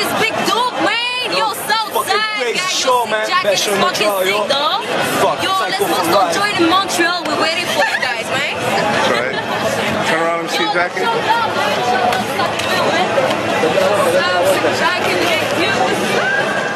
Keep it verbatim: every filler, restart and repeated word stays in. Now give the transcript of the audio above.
this big dude, man. Yo, Southside, crazy guy, show, yo, man. Jack Best is show in fucking Montreal, yo. sick, though. Fuck, Yo, let's Psycho go for go life. join in Montreal. We're waiting for you guys, man. That's right. Turn around and see Jackie. Show love, man. Show love. Stop, man. Stop, Jackie, thank you.